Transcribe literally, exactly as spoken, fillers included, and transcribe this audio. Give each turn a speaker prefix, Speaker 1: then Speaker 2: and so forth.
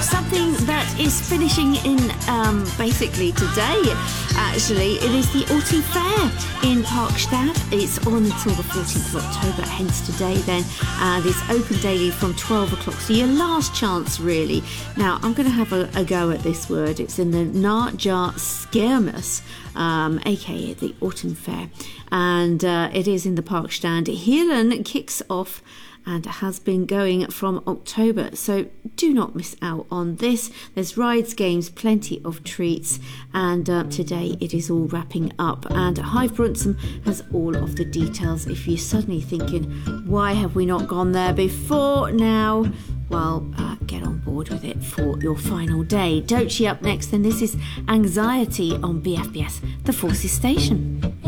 Speaker 1: something that is finishing in um, basically today, actually. It is the Autumn Fair in Parkstad. It's on until the fourteenth of October, hence today then, and it's open daily from twelve o'clock, so your last chance really. Now I'm going to have a, a go at this word. It's in the Narja Skirmus, um, aka the Autumn Fair, and uh, it is in the Parkstad. Heerlen kicks off and has been going from October, so do not miss out on this. There's rides, games, plenty of treats, and uh, today it is all wrapping up, and Hive Brunson has all of the details if you're suddenly thinking, why have we not gone there before now? Well, uh, get on board with it for your final day. Dochi up next, and this is Anxiety on B F B S, the Forces Station.